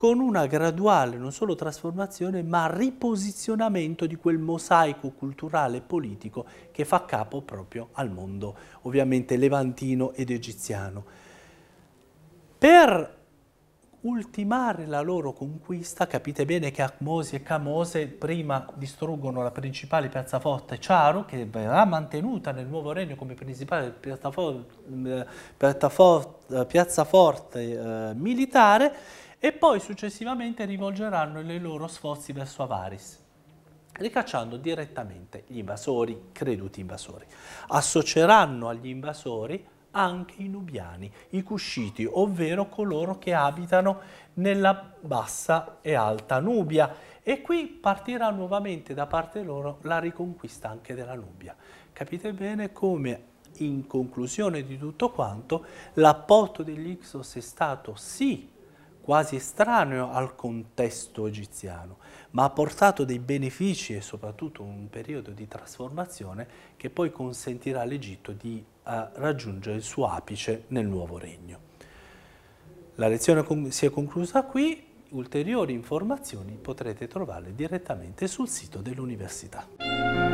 con una graduale non solo trasformazione, ma riposizionamento di quel mosaico culturale e politico che fa capo proprio al mondo, ovviamente levantino ed egiziano. Per ultimare la loro conquista, capite bene che Ahmose e Kamose prima distruggono la principale piazzaforte Charo, che verrà mantenuta nel nuovo regno come principale piazzaforte militare, e poi successivamente rivolgeranno i loro sforzi verso Avaris, ricacciando direttamente gli invasori, creduti invasori. Associeranno agli invasori anche i nubiani, i cusciti, ovvero coloro che abitano nella bassa e alta Nubia. E qui partirà nuovamente da parte loro la riconquista anche della Nubia. Capite bene come, in conclusione di tutto quanto, l'apporto degli Ixos è stato sì quasi estraneo al contesto egiziano, ma ha portato dei benefici e soprattutto un periodo di trasformazione che poi consentirà all'Egitto di raggiungere il suo apice nel nuovo regno. La lezione si è conclusa qui, ulteriori informazioni potrete trovarle direttamente sul sito dell'università.